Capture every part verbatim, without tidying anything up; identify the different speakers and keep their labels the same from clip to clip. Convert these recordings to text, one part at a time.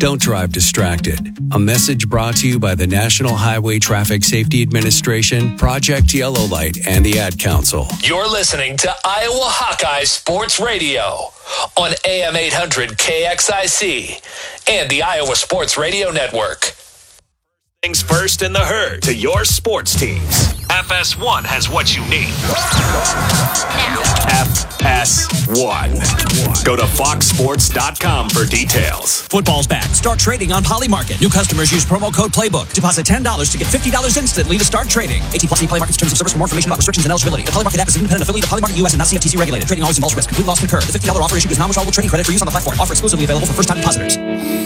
Speaker 1: Don't drive distracted. A message brought to you by the National Highway Traffic Safety Administration, Project Yellow Light, and the Ad Council.
Speaker 2: You're listening to Iowa Hawkeye Sports Radio on A M eight hundred K X I C and the Iowa Sports Radio Network. Things first in the herd to your sports teams. F S one has what you need. F S one. Go to fox sports dot com for details.
Speaker 3: Football's back. Start trading on Polymarket. New customers use promo code Playbook. Deposit ten dollars to get fifty dollars instantly to start trading. eighteen plus Polymarket's terms of service. For more information about restrictions and eligibility. The Polymarket app is an independent affiliate of Polymarket U S and not C F T C regulated. Trading always involves risk. Complete loss concurred. The fifty dollars offer issued is non-withdrawable trading credit for use on the platform. Offer exclusively available for first-time depositors.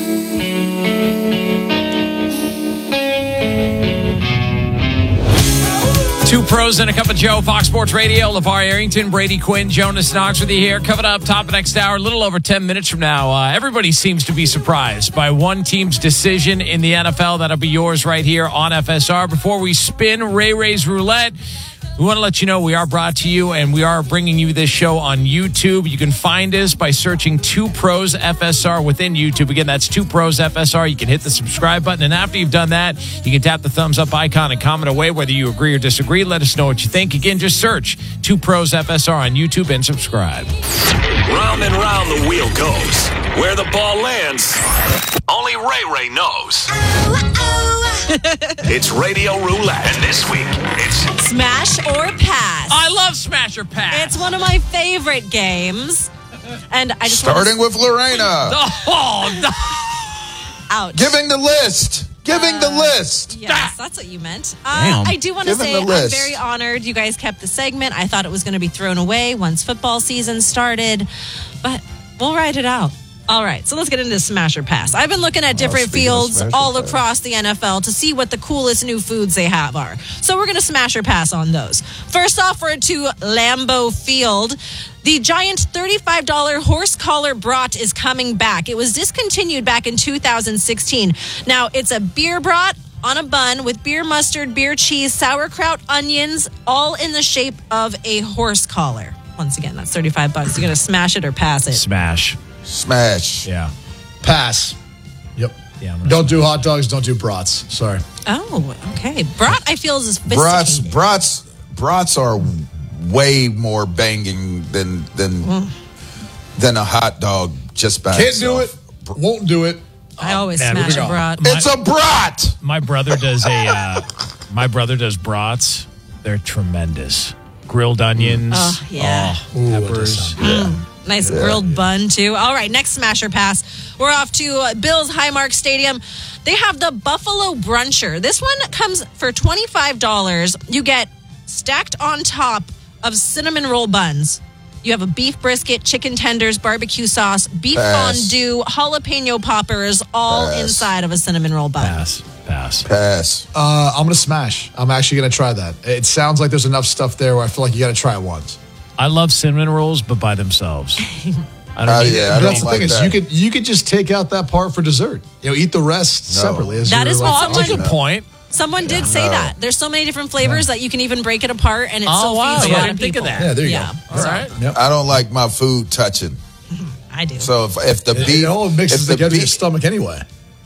Speaker 4: Two pros and a cup of Joe, Fox Sports Radio. LeVar Arrington, Brady Quinn, Jonas Knox with you here. Coming up top of next hour, a little over ten minutes from now. Uh, everybody seems to be surprised by one team's decision in the N F L. That'll be yours right here on F S R. Before we spin Ray Ray's Roulette, we want to let you know we are brought to you and we are bringing you this show on YouTube. You can find us by searching Two Pros F S R within YouTube. Again, that's Two Pros F S R. You can hit the subscribe button, and after you've done that, you can tap the thumbs up icon and comment away whether you agree or disagree. Let us know what you think. Again, just search Two Pros F S R on YouTube and subscribe.
Speaker 2: Round and round the wheel goes. Where the ball lands, only Ray Ray knows. It's Radio Roulette, and this week it's
Speaker 5: Smash or Pass.
Speaker 4: I love Smash or Pass.
Speaker 5: It's one of my favorite games. And I just
Speaker 6: Starting
Speaker 5: wanna...
Speaker 6: with Lorena.
Speaker 4: Oh, no.
Speaker 5: Ouch.
Speaker 6: Giving the list. Giving
Speaker 5: uh,
Speaker 6: the list.
Speaker 5: Yes, that's what you meant. Uh, I do want to say I'm very honored you guys kept the segment. I thought it was going to be thrown away once football season started, but we'll ride it out. All right, so let's get into Smash or Pass. I've been looking at different oh, fields all across the N F L to see what the coolest new foods they have are. So we're going to smash or pass on those. First off, we're to Lambeau Field. The giant thirty-five dollars horse collar brat is coming back. It was discontinued back in two thousand sixteen. Now, it's a beer brat on a bun with beer mustard, beer cheese, sauerkraut, onions, all in the shape of a horse collar. Once again, that's thirty-five bucks. You're going to smash it or pass it?
Speaker 4: Smash.
Speaker 6: Smash.
Speaker 4: Yeah.
Speaker 7: Pass. Yep.
Speaker 4: Yeah.
Speaker 7: Don't do hot dogs. Don't do brats. Sorry.
Speaker 5: Oh, okay. Brat, I feel, is
Speaker 6: brats.
Speaker 5: sophisticated.
Speaker 6: Brats. Brats are way more banging than than mm. than a hot dog just by
Speaker 7: Can't
Speaker 6: itself.
Speaker 7: do it. Won't do it.
Speaker 5: I always
Speaker 4: Man,
Speaker 5: smash a brat.
Speaker 6: It's a brat.
Speaker 4: My brother does a. Uh, my brother does brats. They're tremendous. Grilled onions.
Speaker 5: Oh, yeah.
Speaker 4: Oh,
Speaker 7: Ooh,
Speaker 4: peppers.
Speaker 5: Mm. Nice yeah. grilled bun, too. All right, next smash or pass. We're off to uh, Bills Highmark Stadium. They have the Buffalo Bruncher. This one comes for twenty-five dollars. You get stacked on top of cinnamon roll buns. You have a beef brisket, chicken tenders, barbecue sauce, beef pass. fondue, jalapeno poppers, all pass. inside of a cinnamon roll bun.
Speaker 4: Pass. Pass.
Speaker 6: Pass.
Speaker 7: Uh, I'm going to smash. I'm actually going to try that. It sounds like there's enough stuff there where I feel like you got to try it once.
Speaker 4: I love cinnamon rolls, but by themselves. I don't
Speaker 6: uh,
Speaker 4: need
Speaker 6: yeah, I
Speaker 7: That's
Speaker 6: don't
Speaker 7: the
Speaker 6: like
Speaker 7: thing
Speaker 6: that.
Speaker 7: is you could you could just take out that part for dessert. You know, eat the rest
Speaker 6: No.
Speaker 7: separately. As
Speaker 5: That
Speaker 7: you're
Speaker 5: is
Speaker 7: like,
Speaker 5: what
Speaker 4: That's a good point.
Speaker 5: Someone did
Speaker 6: Yeah,
Speaker 5: say
Speaker 6: no.
Speaker 5: that. There's so many different flavors that you can even break it apart, and it
Speaker 4: Oh,
Speaker 5: still
Speaker 4: wow.
Speaker 5: feeds a
Speaker 4: Yeah, I
Speaker 5: lot
Speaker 4: didn't
Speaker 5: of
Speaker 4: think of
Speaker 5: people.
Speaker 4: that.
Speaker 7: Yeah, there you
Speaker 5: yeah.
Speaker 7: go.
Speaker 4: All right.
Speaker 7: Yep.
Speaker 6: I don't like my food touching.
Speaker 5: I do.
Speaker 6: So if if the
Speaker 7: It,
Speaker 6: beef,
Speaker 7: it all mixes
Speaker 6: if the
Speaker 7: together in your
Speaker 6: beef,
Speaker 7: stomach anyway.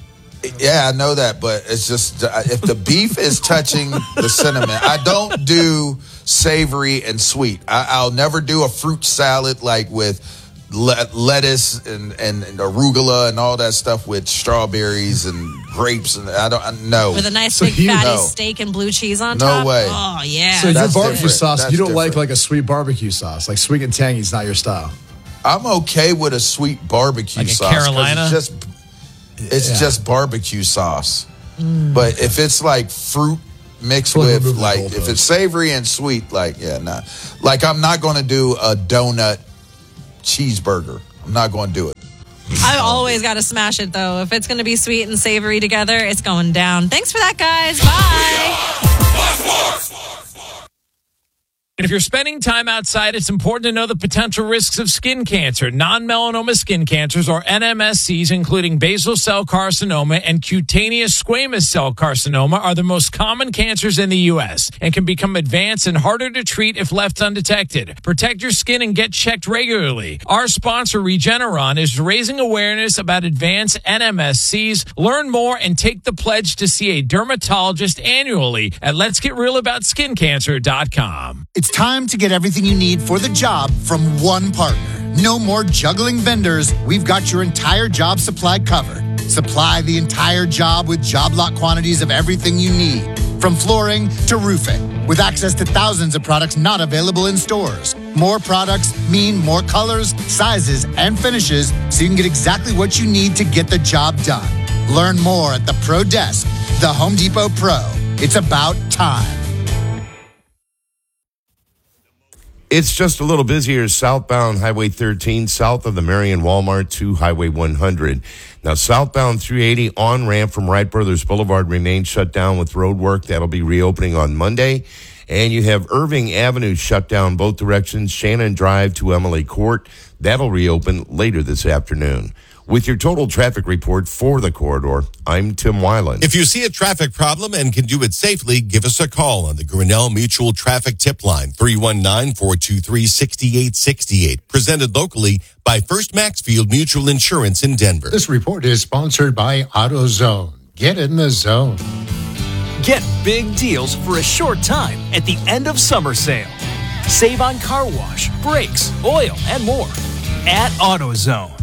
Speaker 6: yeah, I know that, but it's just uh, if the beef is touching the cinnamon, I don't do savory and sweet. I, I'll never do a fruit salad like with le- lettuce and, and, and arugula and all that stuff with strawberries and grapes, and I don't I, no.
Speaker 5: With a nice
Speaker 7: So
Speaker 5: big
Speaker 7: you-
Speaker 5: fatty
Speaker 6: No.
Speaker 5: steak and blue cheese on
Speaker 6: No
Speaker 5: top.
Speaker 6: way.
Speaker 5: Oh yeah.
Speaker 7: So your
Speaker 6: That's
Speaker 7: barbecue
Speaker 6: different.
Speaker 7: sauce,
Speaker 6: That's
Speaker 7: you don't like
Speaker 6: different.
Speaker 7: like a sweet barbecue sauce. Like sweet and tangy is not your style.
Speaker 6: I'm okay with a sweet barbecue
Speaker 4: Like a
Speaker 6: sauce. 'cause
Speaker 4: Carolina?
Speaker 6: It's just it's
Speaker 7: Yeah.
Speaker 6: just barbecue sauce. But if it's like fruit mixed
Speaker 7: Totally
Speaker 6: with
Speaker 7: remove the
Speaker 6: like
Speaker 7: goalpost.
Speaker 6: if it's savory and sweet, like yeah, nah. Like I'm not going to do a donut cheeseburger. I'm not going to do it.
Speaker 5: I always got to smash it, though. If it's going to be sweet and savory together, it's going down. Thanks for that, guys. Bye.
Speaker 4: And if you're spending time outside, it's important to know the potential risks of skin cancer. Non-melanoma skin cancers, or N M S Cs, including basal cell carcinoma and cutaneous squamous cell carcinoma, are the most common cancers in the U S and can become advanced and harder to treat if left undetected. Protect your skin and get checked regularly. Our sponsor, Regeneron, is raising awareness about advanced N M S Cs. Learn more and take the pledge to see a dermatologist annually at lets get real about skin cancer dot com.
Speaker 8: It's time to get everything you need for the job from one partner. No more juggling vendors. We've got your entire job supply covered. Supply the entire job with job lot quantities of everything you need, from flooring to roofing, with access to thousands of products not available in stores. More products mean more colors, sizes, and finishes, so you can get exactly what you need to get the job done. Learn more at the Pro Desk, the Home Depot Pro. It's about time.
Speaker 9: It's just a little busier southbound Highway thirteen, south of the Marion Walmart to Highway one hundred. Now, southbound three eighty on-ramp from Wright Brothers Boulevard remains shut down with road work. That'll be reopening on Monday. And you have Irving Avenue shut down both directions, Shannon Drive to Emily Court. That'll reopen later this afternoon. With your total traffic report for the corridor, I'm Tim Weiland.
Speaker 10: If you see a traffic problem and can do it safely, give us a call on the Grinnell Mutual Traffic Tip Line, three one nine, four two three, six eight six eight. Presented locally by First Maxfield Mutual Insurance in Denver.
Speaker 11: This report is sponsored by AutoZone. Get in the zone.
Speaker 12: Get big deals for a short time at the end of summer sale. Save on car wash, brakes, oil, and more at AutoZone.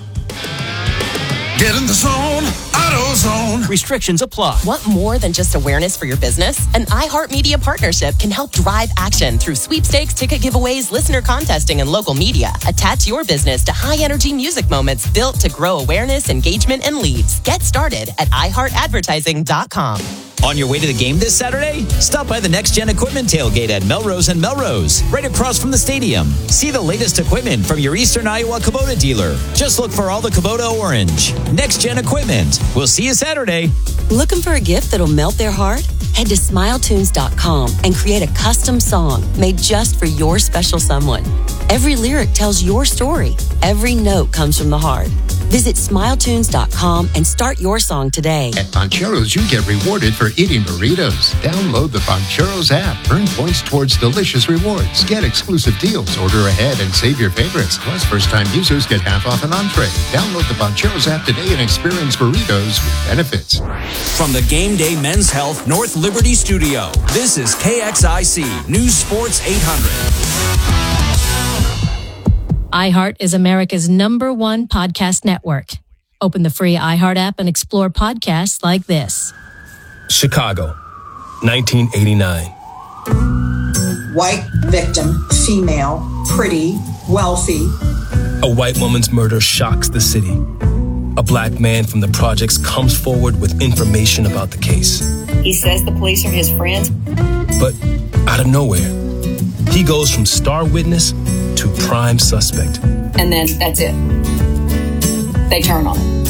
Speaker 13: Get in the zone, AutoZone.
Speaker 12: Restrictions apply.
Speaker 14: Want more than just awareness for your business? An iHeartMedia partnership can help drive action through sweepstakes, ticket giveaways, listener contesting, and local media. Attach your business to high-energy music moments built to grow awareness, engagement, and leads. Get started at i heart advertising dot com.
Speaker 3: On your way to the game this Saturday? Stop by the Next Gen Equipment Tailgate at Melrose and Melrose, right across from the stadium. See the latest equipment from your Eastern Iowa Kubota dealer. Just look for all the Kubota orange. Next Gen Equipment. We'll see you Saturday.
Speaker 15: Looking for a gift that'll melt their heart? Head to smile tunes dot com and create a custom song made just for your special someone. Every lyric tells your story. Every note comes from the heart. Visit smile tunes dot com and start your song today.
Speaker 11: At Pancheros, you get rewarded for eating burritos. Download the Pancheros app. Earn points towards delicious rewards. Get exclusive deals. Order ahead and save your favorites. Plus, first-time users get half off an entree. Download the Pancheros app today and experience burritos with benefits.
Speaker 3: From the Game Day Men's Health North Liberty Studio, this is K X I C News Sports eight hundred.
Speaker 16: iHeart is America's number one podcast network. Open the free iHeart app and explore podcasts like this.
Speaker 17: Chicago, nineteen eighty-nine.
Speaker 18: White victim, female, pretty, wealthy.
Speaker 17: A white woman's murder shocks the city. A black man from the projects comes forward with information about the case.
Speaker 19: He says the police are his friends.
Speaker 17: But out of nowhere, he goes from star witness to prime suspect.
Speaker 19: And then that's it. They turn on him.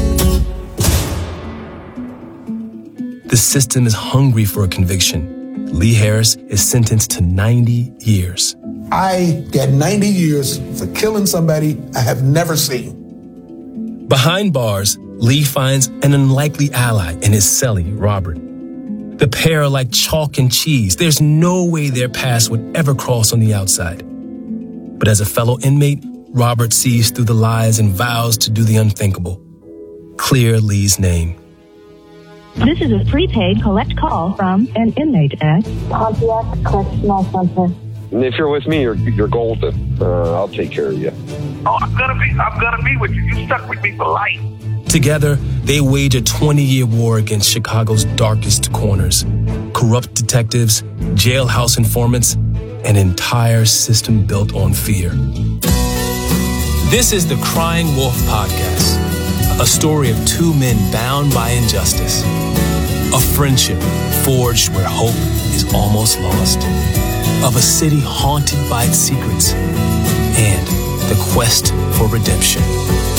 Speaker 17: The system is hungry for a conviction. Lee Harris is sentenced to ninety years.
Speaker 20: I got ninety years for killing somebody I have never seen.
Speaker 17: Behind bars, Lee finds an unlikely ally in his cellie, Robert. The pair are like chalk and cheese. There's no way their paths would ever cross on the outside. But as a fellow inmate, Robert sees through the lies and vows to do the unthinkable. Clear Lee's name.
Speaker 21: This is a prepaid collect call from an inmate at
Speaker 22: Pontiac Correctional Center.
Speaker 23: If you're with me, you're you're golden. Uh, I'll take care of you.
Speaker 24: Oh, I'm gonna be I'm gonna be with you. You stuck with me for life.
Speaker 17: Together, they wage a twenty-year war against Chicago's darkest corners. Corrupt detectives, jailhouse informants, an entire system built on fear. This is the Crying Wolf Podcast, a story of two men bound by injustice, a friendship forged where hope is almost lost, of a city haunted by its secrets, and the quest for redemption.